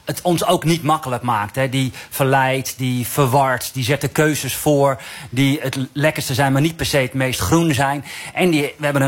het ons ook niet makkelijk maakt. Hè. Die verleidt, die verwart, die zet de keuzes voor... die het lekkerste zijn, maar niet per se het meest groen zijn. En we hebben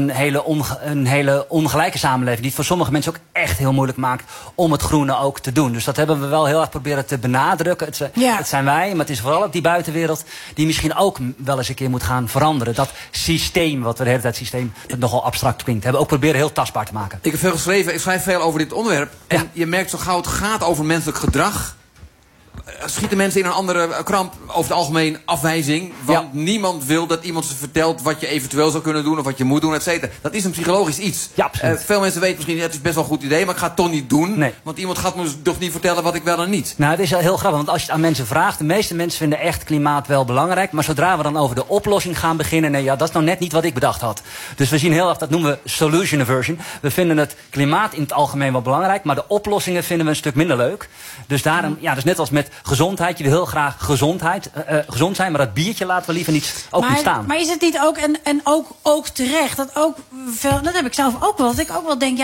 een hele ongelijke samenleving... die het voor sommige mensen ook echt heel moeilijk maakt... om het groene ook te doen. Dus dat hebben we wel heel erg proberen te benadrukken. Het zijn wij, maar het is vooral ook die buitenwereld... die misschien ook wel eens een keer moet gaan veranderen. Dat systeem, wat we de hele tijd systeem... dat nogal abstract klinkt, hebben we ook proberen heel tastbaar te maken. Ik heb veel geschreven, ik schrijf veel over dit onderwerp. En je merkt zo gauw het gaat over menselijk gedrag... schieten mensen in een andere kramp over het algemeen afwijzing. Want niemand wil dat iemand ze vertelt wat je eventueel zou kunnen doen... of wat je moet doen, et cetera. Dat is een psychologisch iets. Ja, absoluut. Veel mensen weten misschien, het is best wel een goed idee... maar ik ga het toch niet doen. Nee. Want iemand gaat me toch niet vertellen wat ik wel en niet. Nou, het is heel grappig, want als je het aan mensen vraagt... de meeste mensen vinden echt klimaat wel belangrijk... maar zodra we dan over de oplossing gaan beginnen... nee, dat is nou net niet wat ik bedacht had. Dus we zien heel erg, dat noemen we solution aversion. We vinden het klimaat in het algemeen wel belangrijk... maar de oplossingen vinden we een stuk minder leuk. Dus daarom, dus net als met gezondheid... je wil heel graag gezond zijn... maar dat biertje laten we liever niet staan. Maar is het niet ook, en ook terecht... dat heb ik zelf ook wel. Dat ik ook wel denk,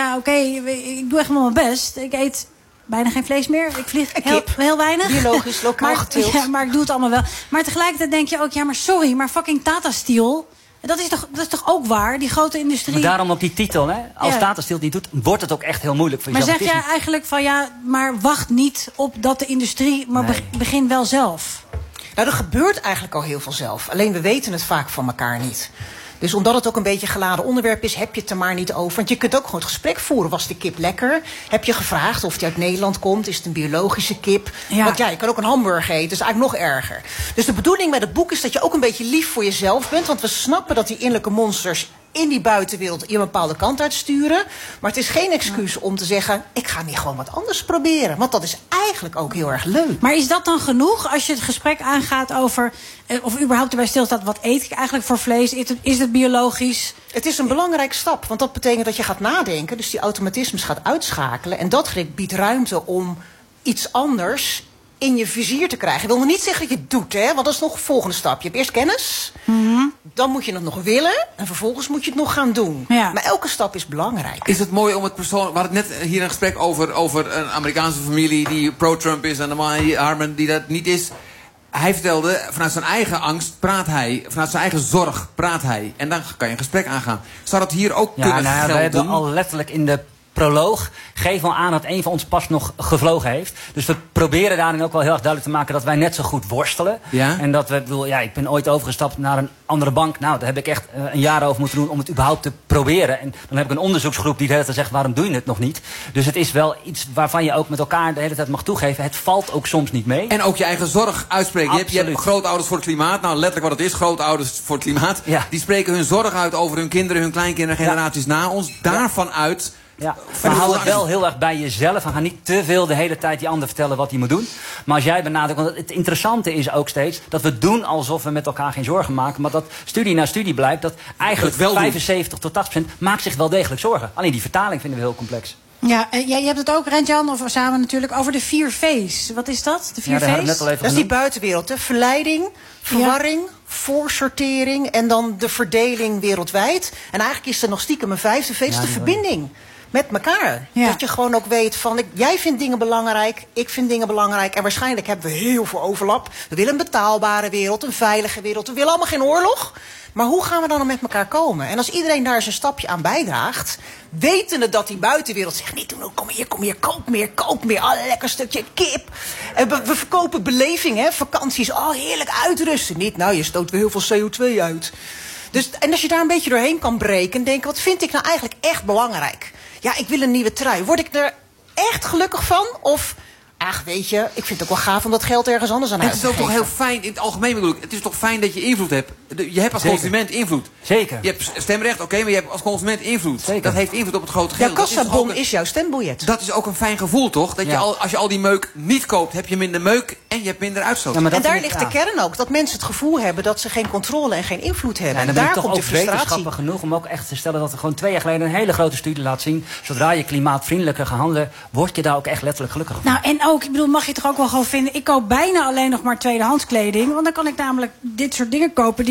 ik doe echt wel mijn best. Ik eet bijna geen vlees meer. Ik vlieg heel weinig. Biologisch, lokaal geteeld. Ja, maar ik doe het allemaal wel. Maar tegelijkertijd denk je ook, maar sorry... maar fucking Tata Steel... Dat is toch ook waar, die grote industrie... Maar daarom op die titel, hè? Als Tata Steel het niet doet, wordt het ook echt heel moeilijk voor jezelf. Maar zeg jij eigenlijk van maar wacht niet op dat de industrie... maar begin wel zelf? Nou, er gebeurt eigenlijk al heel veel zelf. Alleen we weten het vaak van elkaar niet. Dus omdat het ook een beetje een geladen onderwerp is... heb je het er maar niet over. Want je kunt ook gewoon het gesprek voeren. Was de kip lekker? Heb je gevraagd of die uit Nederland komt? Is het een biologische kip? Ja. Want je kan ook een hamburger eten. Dat is eigenlijk nog erger. Dus de bedoeling met het boek is dat je ook een beetje lief voor jezelf bent. Want we snappen dat die innerlijke monsters... in die buitenwereld je een bepaalde kant uitsturen. Maar het is geen excuus om te zeggen... ik ga niet gewoon wat anders proberen. Want dat is eigenlijk ook heel erg leuk. Maar is dat dan genoeg als je het gesprek aangaat over... of überhaupt erbij stilstaat, wat eet ik eigenlijk voor vlees? Is het biologisch? Het is een belangrijke stap. Want dat betekent dat je gaat nadenken. Dus die automatismes gaat uitschakelen. En dat biedt ruimte om iets anders... in je vizier te krijgen. Ik wil nog niet zeggen dat je het doet, hè? Want dat is nog een volgende stap. Je hebt eerst kennis, dan moet je het nog willen... en vervolgens moet je het nog gaan doen. Ja. Maar elke stap is belangrijk. Is het mooi om het persoonlijk... We hadden net hier een gesprek over een Amerikaanse familie... die pro-Trump is en de man Harmon die dat niet is. Hij vertelde, vanuit zijn eigen angst praat hij... vanuit zijn eigen zorg praat hij. En dan kan je een gesprek aangaan. Zou dat hier ook kunnen gelden? We hebben al letterlijk in de... proloog geven al aan dat een van ons pas nog gevlogen heeft. Dus we proberen daarin ook wel heel erg duidelijk te maken... dat wij net zo goed worstelen. Ja? En dat ik ben ooit overgestapt naar een andere bank. Nou, daar heb ik echt een jaar over moeten doen om het überhaupt te proberen. En dan heb ik een onderzoeksgroep die de hele tijd zegt... waarom doe je het nog niet? Dus het is wel iets waarvan je ook met elkaar de hele tijd mag toegeven... het valt ook soms niet mee. En ook je eigen zorg uitspreken. Je hebt grootouders voor het klimaat. Nou, letterlijk wat het is, grootouders voor het klimaat. Ja. Die spreken hun zorg uit over hun kinderen, hun kleinkinderen... generaties na ons. Daarvan uit... Ja, maar hou het wel heel erg bij jezelf. En ga niet te veel de hele tijd die ander vertellen wat hij moet doen. Maar als jij benadrukt... Want het interessante is ook steeds... dat we doen alsof we met elkaar geen zorgen maken. Maar dat studie na studie blijkt... dat eigenlijk 75 tot 80% maakt zich wel degelijk zorgen. Alleen die vertaling vinden we heel complex. Ja, je hebt het ook, Rent-Jan, of samen natuurlijk... over de 4 V's. Wat is dat, de 4 V's? Dat is die buitenwereld. De verleiding, verwarring, voorsortering... en dan de verdeling wereldwijd. En eigenlijk is er nog stiekem een 5e V, de verbinding. Met elkaar. Ja. Dat je gewoon ook weet van... jij vindt dingen belangrijk, ik vind dingen belangrijk... en waarschijnlijk hebben we heel veel overlap. We willen een betaalbare wereld, een veilige wereld. We willen allemaal geen oorlog. Maar hoe gaan we dan met elkaar komen? En als iedereen daar eens een stapje aan bijdraagt... wetende dat die buitenwereld zegt... niet doen, kom hier, koop meer. Oh, lekker stukje kip. En we verkopen beleving, hè, vakanties. Oh, heerlijk uitrusten. Niet, nou, je stoot weer heel veel CO2 uit. Dus, en als je daar een beetje doorheen kan breken... en denken, wat vind ik nou eigenlijk echt belangrijk? Ja, ik wil een nieuwe trui. Word ik er echt gelukkig van? Of, ach, weet je, ik vind het ook wel gaaf om dat geld ergens anders aan uit te geven. Het is ook toch heel fijn, in het algemeen bedoel ik... het is toch fijn dat je invloed hebt. Je hebt als consument invloed. Zeker. Je hebt stemrecht, oké, maar je hebt als consument invloed. Zeker. Dat heeft invloed op het grote geheel. Ja, kassabon is jouw stembiljet. Dat is ook een fijn gevoel, toch? Dat je als je al die meuk niet koopt, heb je minder meuk... en je hebt minder uitstoot. Ja, en daar ligt de kern ook. Dat mensen het gevoel hebben dat ze geen controle en geen invloed hebben. Ja, en dan ben ik toch ook wetenschappelijk genoeg om ook echt te stellen... dat er gewoon 2 jaar geleden een hele grote studie laat zien... zodra je klimaatvriendelijker gaat handelen... word je daar ook echt letterlijk gelukkig van. Nou, en ook, ik bedoel, mag je toch ook wel gewoon vinden... ik koop bijna alleen nog maar tweedehands kleding... want dan kan ik namelijk dit soort dingen kopen die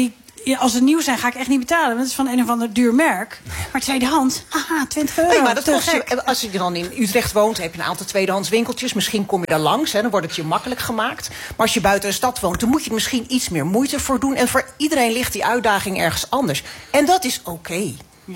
als ze nieuw zijn, ga ik echt niet betalen. Want het is van een of ander duur merk. Maar tweedehands, haha, €20. Nee, maar dat te kost gek. je, als je dan in Utrecht woont, heb je een aantal tweedehands winkeltjes. Misschien kom je daar langs, hè, dan wordt het je makkelijk gemaakt. Maar als je buiten de stad woont, dan moet je er misschien iets meer moeite voor doen. En voor iedereen ligt die uitdaging ergens anders. En dat is oké.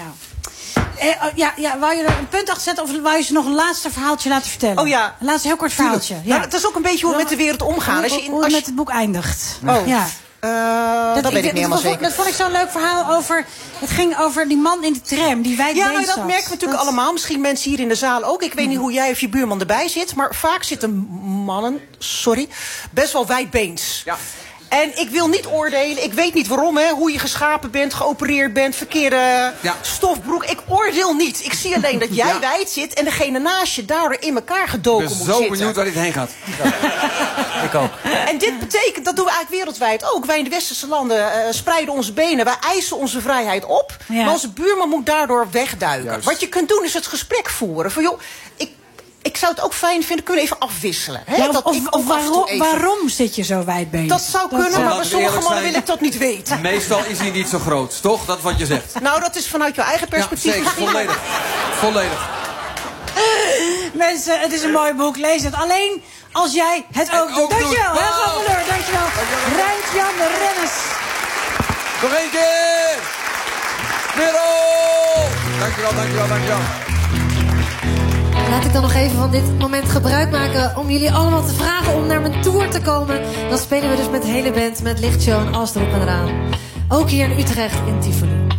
Ja. Wou je er een punt achter zetten of wou je ze nog een laatste verhaaltje laten vertellen? Oh ja. Een laatste heel kort verhaaltje. Ja. Nou, dat is ook een beetje hoe we met de wereld omgaan. Hoe het met het boek eindigt. Oh. Ja. Dat weet ik niet helemaal zeker. Dat vond ik zo'n leuk verhaal over... Het ging over die man in de tram, die wijdbeen Ja, nou, dat zat. merken we natuurlijk allemaal. Misschien mensen hier in de zaal ook. Ik weet niet hoe jij of je buurman erbij zit. Maar vaak zitten mannen, best wel wijdbeens. Ja. En ik wil niet oordelen. Ik weet niet waarom, hè. Hoe je geschapen bent, geopereerd bent, verkeerde stofbroek. Ik oordeel niet. Ik zie alleen dat jij wijd zit en degene naast je daardoor in elkaar gedoken moet zitten. Ik ben zo benieuwd waar dit heen gaat. Ik ook. En dit betekent, dat doen we eigenlijk wereldwijd ook. Wij in de westerse landen spreiden onze benen. Wij eisen onze vrijheid op. Ja. Maar onze buurman moet daardoor wegduiken. Juist. Wat je kunt doen is het gesprek voeren. Van, joh, ik zou het ook fijn vinden, kunnen we even afwisselen. Hè? Ja, Dat ik ook af en toe even... waarom zit je zo wijdbeen? Dat zou kunnen, maar bij sommige mannen zijn. wil ik dat niet weten. Meestal is hij niet zo groot, toch? Dat is wat je zegt. Nou, dat is vanuit jouw eigen perspectief. Ja, zeker. Volledig. Volledig. Mensen, het is een mooi boek. Lees het. Alleen als jij het ook doet. Dankjewel. Heel graag Valeur. Dankjewel. Rijntjan de Rennes. Nog één keer! Merel! Dankjewel. Laat ik dan nog even van dit moment gebruik maken om jullie allemaal te vragen om naar mijn tour te komen. Dan spelen we dus met de hele band, met lichtshow en alles erop en eraan. Ook hier in Utrecht in Tivoli.